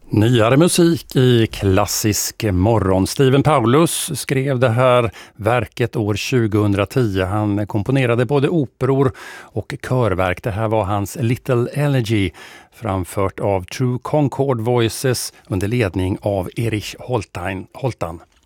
Nyare musik i klassisk morgon. Steven Paulus skrev det här verket år 2010. Han komponerade både operor och körverk. Det här var hans Little Elegy, framfört av True Concord Voices under ledning av Erich Holtan.